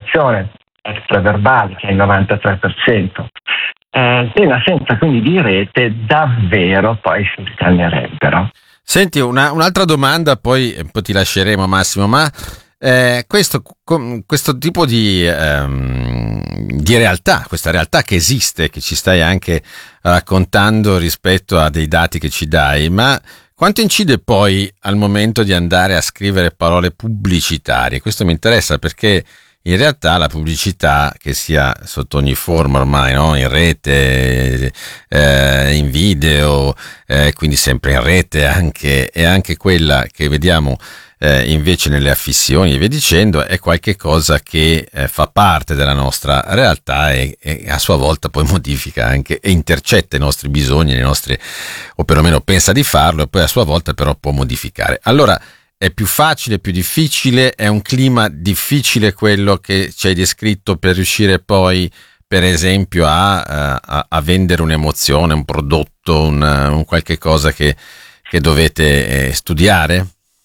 comunicazione extraverbale, che è il 93%. In assenza quindi di rete davvero poi si scannerebbero. Senti, un'altra domanda, poi ti lasceremo, Massimo, ma questo tipo di realtà, questa realtà che esiste, che ci stai anche raccontando rispetto a dei dati che ci dai, ma quanto incide poi al momento di andare a scrivere parole pubblicitarie? Questo mi interessa perché in realtà la pubblicità, che sia sotto ogni forma ormai, no? In rete, in video, quindi sempre in rete e anche quella che vediamo invece nelle affissioni e via dicendo, è qualche cosa che fa parte della nostra realtà e a sua volta poi modifica anche e intercetta i nostri bisogni, le nostre, o perlomeno pensa di farlo, e poi a sua volta però può modificare. Allora, è più facile, più difficile? È un clima difficile quello che ci hai descritto per riuscire poi, per esempio, a vendere un'emozione, un prodotto, un qualche cosa che dovete studiare?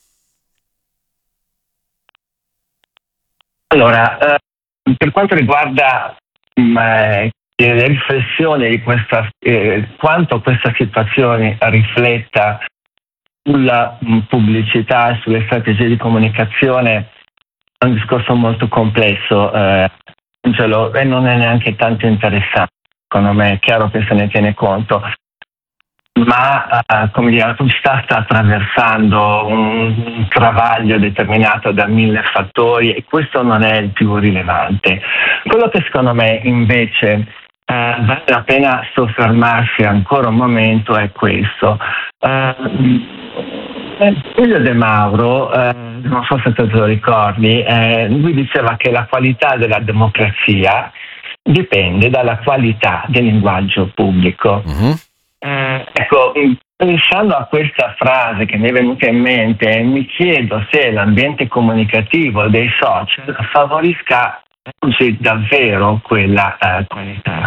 Allora, per quanto riguarda le riflessioni di quanto questa situazione rifletta sulla pubblicità e sulle strategie di comunicazione, è un discorso molto complesso, Angelo, e non è neanche tanto interessante, secondo me. È chiaro che se ne tiene conto, ma come dire, la pubblicità sta attraversando un travaglio determinato da 1000 fattori e questo non è il più rilevante. Quello che secondo me invece vale la pena soffermarsi ancora un momento è questo. Giulio De Mauro, non so se te lo ricordi, lui diceva che la qualità della democrazia dipende dalla qualità del linguaggio pubblico. Uh-huh. Ecco, pensando a questa frase che mi è venuta in mente, mi chiedo se l'ambiente comunicativo dei social favorisca oggi davvero quella qualità.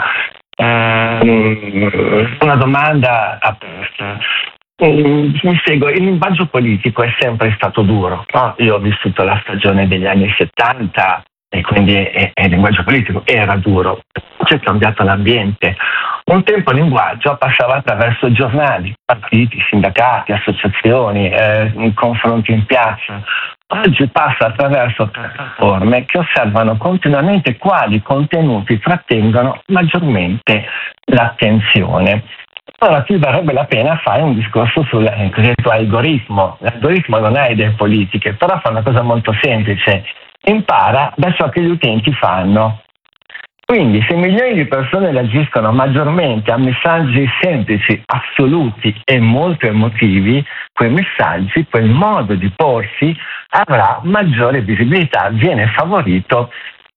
Una domanda aperta. Mi spiego, il linguaggio politico è sempre stato duro, no? Io ho vissuto la stagione degli anni 70 e quindi il linguaggio politico era duro, c'è cambiato l'ambiente. Un tempo il linguaggio passava attraverso giornali, partiti, sindacati, associazioni, confronti in piazza. Oggi passa attraverso piattaforme che osservano continuamente quali contenuti trattengono maggiormente l'attenzione. Allora qui varrebbe la pena fare un discorso sul cosiddetto algoritmo. L'algoritmo non ha idee politiche, però fa una cosa molto semplice: impara da ciò che gli utenti fanno. Quindi se milioni di persone reagiscono maggiormente a messaggi semplici, assoluti e molto emotivi, quei messaggi, quel modo di porsi avrà maggiore visibilità, viene favorito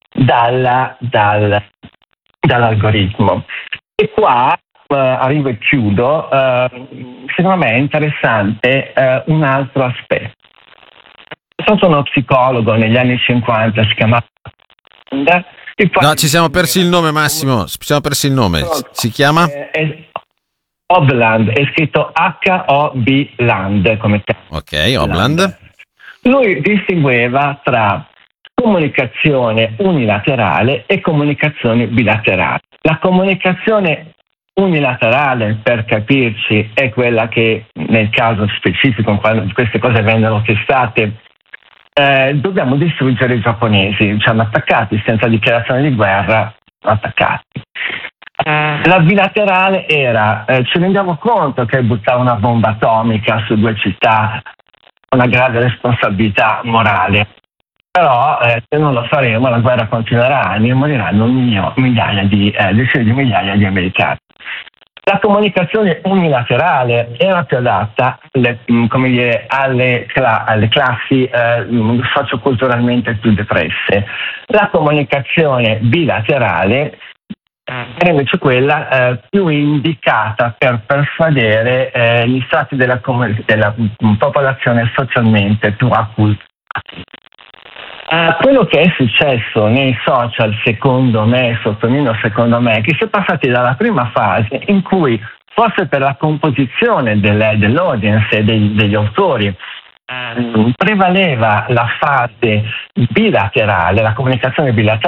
dall'algoritmo. E qua arrivo e chiudo, secondo me è interessante un altro aspetto. È stato uno psicologo negli anni 50, si chiamava... No, ci siamo persi il nome, Massimo. Ci siamo persi il nome. Si chiama? Hobland, è scritto H-O-B-Land come te. Ok, Hobland. Lui distingueva tra comunicazione unilaterale e comunicazione bilaterale. La comunicazione unilaterale, per capirci, è quella che nel caso specifico, quando queste cose vennero testate, dobbiamo distruggere i giapponesi, ci hanno attaccati senza dichiarazione di guerra, attaccati. La bilaterale era ci rendiamo conto che buttare una bomba atomica su 2 città è una grave responsabilità morale, però se non lo faremo la guerra continuerà e moriranno decine di migliaia di americani. La comunicazione unilaterale era più adatta alle classi socioculturalmente più depresse. La comunicazione bilaterale era invece quella più indicata per persuadere gli strati della popolazione socialmente più acculturati. Quello che è successo nei social, secondo me, sottolineo secondo me, è che si è passati dalla prima fase in cui, forse per la composizione dell'audience e degli autori, prevaleva la fase bilaterale, la comunicazione bilaterale,